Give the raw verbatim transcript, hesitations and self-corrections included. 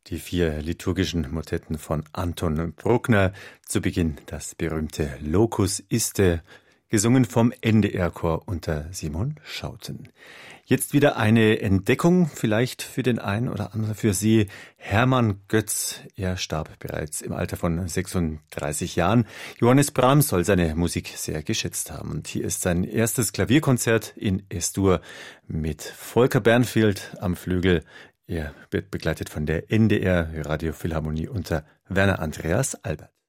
Die vier liturgischen Motetten von Anton Bruckner. Zu Beginn das berühmte Locus iste, gesungen vom N D R-Chor unter Simon Schouten. Jetzt wieder eine Entdeckung, vielleicht für den einen oder anderen für Sie. Hermann Götz, er starb bereits im Alter von sechsunddreißig Jahren. Johannes Brahms soll seine Musik sehr geschätzt haben. Und hier ist sein erstes Klavierkonzert in Es-Dur mit Volker Bernfeld am Flügel. Er wird begleitet von der N D R Radiophilharmonie unter Werner Andreas Albert.